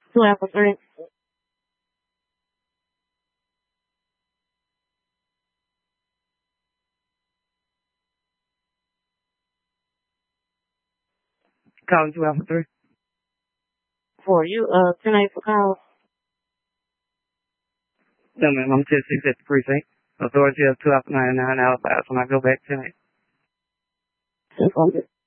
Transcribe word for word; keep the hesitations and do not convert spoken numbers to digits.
Two Alpha three. Calling two Alpha three. For you, uh, ten eight for call. No, ma'am, I'm ten six at the precinct. Authority of two Alpha ninety-nine alibis when I go back tonight. Informed.